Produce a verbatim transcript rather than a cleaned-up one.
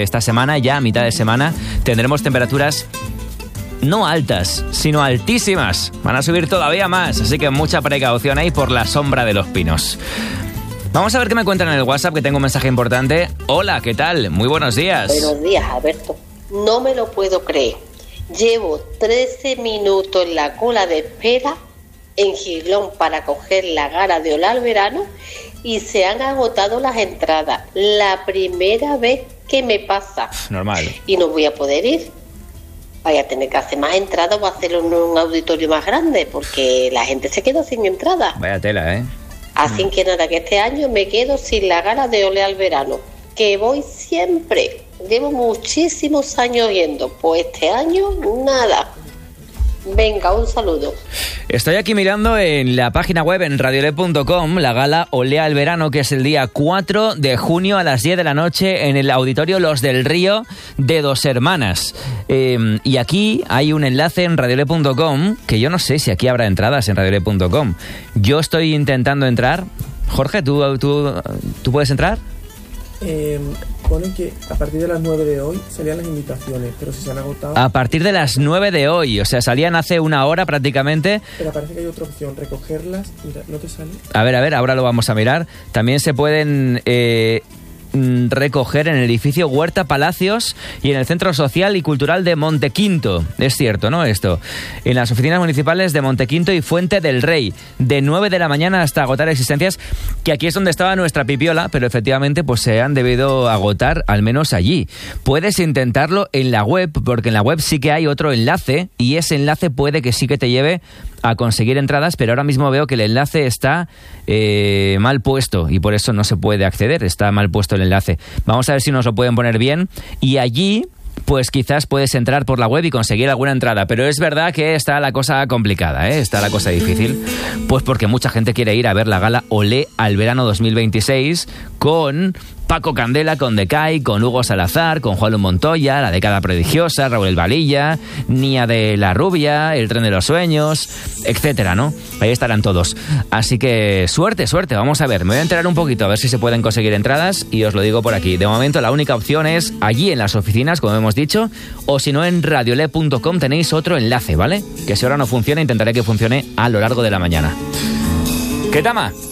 que esta semana, ya a mitad de semana, tendremos temperaturas no altas, sino altísimas. Van a subir todavía más, así que mucha precaución ahí por la sombra de los pinos. Vamos a ver qué me cuentan en el WhatsApp, que tengo un mensaje importante. Hola, ¿qué tal? Muy buenos días. Buenos días, Alberto. No me lo puedo creer. Llevo trece minutos en la cola de espera en Gilón para coger la gala de Olé al Verano y se han agotado las entradas. La primera vez que me pasa. Normal. Y no voy a poder ir. Voy a tener que hacer más entradas o hacerlo en un auditorio más grande, porque la gente se quedó sin entrada. Vaya tela, ¿eh? Así mm. que nada, que este año me quedo sin la gala de Olé al Verano, que voy siempre. Llevo muchísimos años yendo, pues este año nada. Venga, un saludo. Estoy aquí mirando en la página web en radiolé punto com la gala Olé al Verano, que es el día cuatro de junio a las diez de la noche en el auditorio Los del Río de Dos Hermanas. Eh, y aquí hay un enlace en radiolé punto com, que yo no sé si aquí habrá entradas en radiolé punto com. Yo estoy intentando entrar. Jorge, ¿tú, tú, ¿tú puedes entrar? Eh, pone que a partir de las nueve de hoy salían las invitaciones, pero si se han agotado... A partir de las nueve de hoy, o sea, salían hace una hora prácticamente. Pero parece que hay otra opción, recogerlas. Mira, ¿no te sale? A ver, a ver, ahora lo vamos a mirar. También se pueden... Eh, recoger en el edificio Huerta Palacios y en el Centro Social y Cultural de Montequinto. Es cierto, ¿no? Esto. En las oficinas municipales de Montequinto y Fuente del Rey, de nueve de la mañana hasta agotar existencias, que aquí es donde estaba nuestra pipiola, pero efectivamente pues se han debido agotar, al menos allí. Puedes intentarlo en la web, porque en la web sí que hay otro enlace, y ese enlace puede que sí que te lleve a conseguir entradas, pero ahora mismo veo que el enlace está eh, mal puesto y por eso no se puede acceder, está mal puesto el enlace. Vamos a ver si nos lo pueden poner bien y allí pues quizás puedes entrar por la web y conseguir alguna entrada, pero es verdad que está la cosa complicada, ¿eh? Está la cosa difícil, pues porque mucha gente quiere ir a ver la gala Olé al Verano dos mil veintiséis con Paco Candela, con Decay, con Hugo Salazar, con Juan Montoya, La Década Prodigiosa, Raúl El Valilla, Nia de la Rubia, El Tren de los Sueños, etcétera, ¿no? Ahí estarán todos. Así que suerte, suerte, vamos a ver. Me voy a enterar un poquito a ver si se pueden conseguir entradas y os lo digo por aquí. De momento la única opción es allí en las oficinas, como hemos dicho, o si no en radiolé punto com tenéis otro enlace, ¿vale? Que si ahora no funciona intentaré que funcione a lo largo de la mañana. ¿Qué tama?